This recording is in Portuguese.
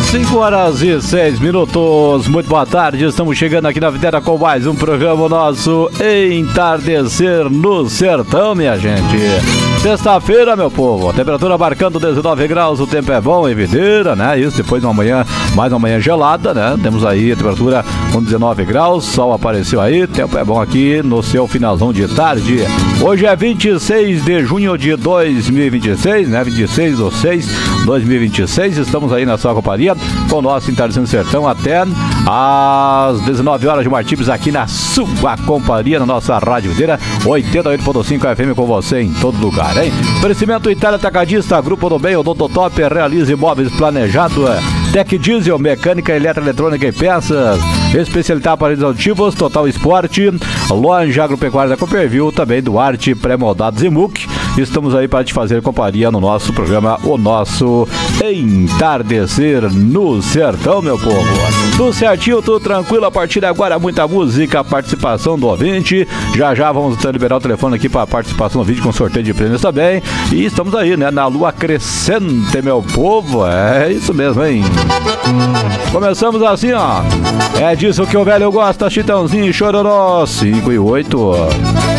5h06. Muito boa tarde, estamos chegando aqui na Videira com mais um programa nosso Entardecer no Sertão, minha gente. Sexta-feira, meu povo, a temperatura marcando 19 graus, o tempo é bom em Videira, né? Isso depois de uma manhã, mais uma manhã gelada, né? Temos aí a temperatura com 19 graus, sol apareceu aí, tempo é bom aqui no seu finalzão de tarde. Hoje é 26 de junho de 2026, né? 26/6/2026, estamos aí na sua companhia com o nosso Entardecer no Sertão até às 19 horas de Martins aqui na sua companhia, na nossa Rádio Videira 88.5 FM com você em todo lugar, hein? Oferecimento Itália Atacadista, Grupo do Bem, Odontotop, Realize Imóveis Planejado, Tec Diesel, Mecânica, Eletroeletrônica e Peças, especialidade aparelhos auditivos, Total Esporte, Loja Agropecuária da Copperville, também Duarte, Pré-Moldados e MUC. Estamos aí para te fazer companhia no nosso programa, o nosso Entardecer no Sertão, meu povo. Tudo certinho, tudo tranquilo, a partir de agora muita música, participação do ouvinte. Já vamos liberar o telefone aqui para participação do ouvinte com sorteio de prêmios também. E estamos aí, né, na lua crescente, meu povo. É isso mesmo, hein? Começamos assim, ó. É disso que o velho gosta, Chitãozinho e Chororó, 5 e 8.